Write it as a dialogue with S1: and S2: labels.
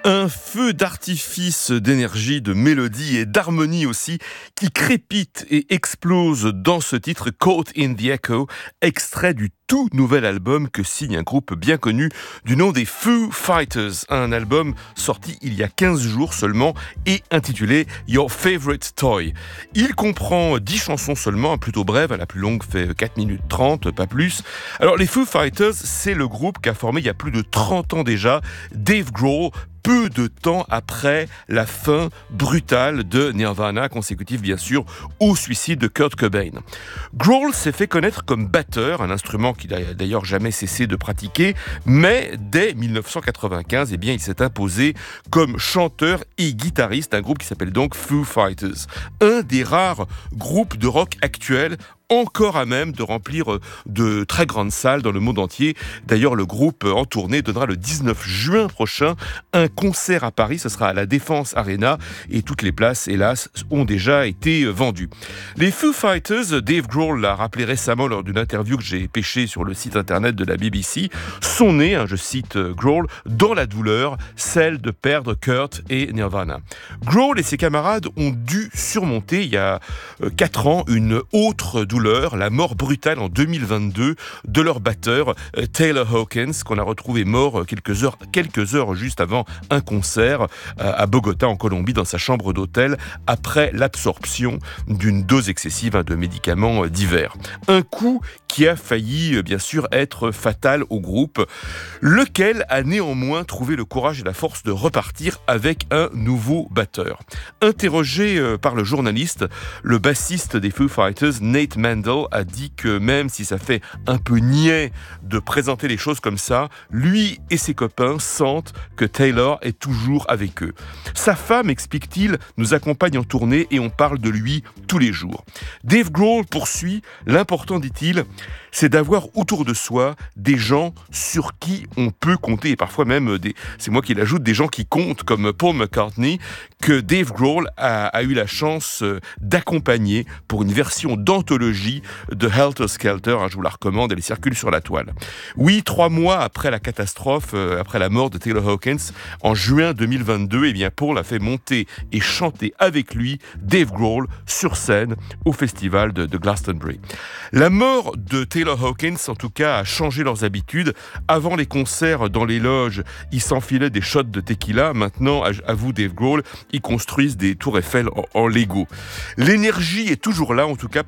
S1: Un feu d'artifice d'énergie, de mélodie et d'harmonie aussi qui crépite et explose dans ce titre Caught in the Echo, extrait du tout nouvel album que signe un groupe bien connu du nom des Foo Fighters. Un album sorti il y a 15 jours seulement et intitulé Your Favorite Toy. Il comprend 10 chansons seulement, plutôt brève, la plus longue fait 4 minutes 30, pas plus. Alors les Foo Fighters, c'est le groupe qu'a formé il y a plus de 30 ans déjà Dave Grohl, peu de temps après la fin brutale de Nirvana, consécutive bien sûr au suicide de Kurt Cobain. Grohl s'est fait connaître comme batteur, un instrument qu'il n'a d'ailleurs jamais cessé de pratiquer, mais dès 1995, il s'est imposé comme chanteur et guitariste, un groupe qui s'appelle donc Foo Fighters. Un des rares groupes de rock actuels encore à même de remplir de très grandes salles dans le monde entier. D'ailleurs, le groupe en tournée donnera le 19 juin prochain un concert à Paris. Ce sera à la Défense Arena et toutes les places, hélas, ont déjà été vendues. Les Foo Fighters, Dave Grohl l'a rappelé récemment lors d'une interview que j'ai pêchée sur le site internet de la BBC, sont nés, je cite Grohl, dans la douleur, celle de perdre Kurt et Nirvana. Grohl et ses camarades ont dû surmonter, il y a 4 ans, une autre douleur, la mort brutale en 2022 de leur batteur Taylor Hawkins, qu'on a retrouvé mort quelques heures juste avant un concert à Bogota en Colombie dans sa chambre d'hôtel après l'absorption d'une dose excessive de médicaments divers. Un coup qui a failli bien sûr être fatal au groupe, lequel a néanmoins trouvé le courage et la force de repartir avec un nouveau batteur. Interrogé par le journaliste, le bassiste des Foo Fighters, Nate Mendel, a dit que même si ça fait un peu niais de présenter les choses comme ça, lui et ses copains sentent que Taylor est toujours avec eux. Sa femme, explique-t-il, nous accompagne en tournée et on parle de lui tous les jours. Dave Grohl poursuit, l'important, dit-il, c'est d'avoir autour de soi des gens sur qui on peut compter, et parfois même, c'est moi qui l'ajoute, des gens qui comptent, comme Paul McCartney, que Dave Grohl a eu la chance d'accompagner pour une version d'anthologie de Helter Skelter. Je vous la recommande, elle circule sur la toile. Oui, 3 mois après la catastrophe, après la mort de Taylor Hawkins, en juin 2022, Paul a fait monter et chanter avec lui Dave Grohl sur scène au festival de Glastonbury. La mort de Taylor Hawkins, en tout cas, a changé leurs habitudes. Avant les concerts dans les loges, ils s'enfilaient des shots de tequila. Maintenant, avoue Dave Grohl, ils construisent des tours Eiffel en Lego. L'énergie est toujours là, en tout cas,